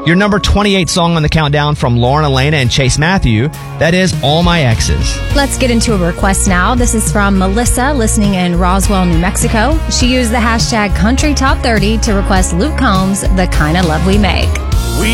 Your number 28 song on the countdown from Lauren Elena and Chase Matthew, that is All My Exes. Let's get into a request now. This is from Melissa, listening in Roswell, New Mexico. She used the hashtag Country Top 30 to request Luke Combs' The Kind of Love We Make. We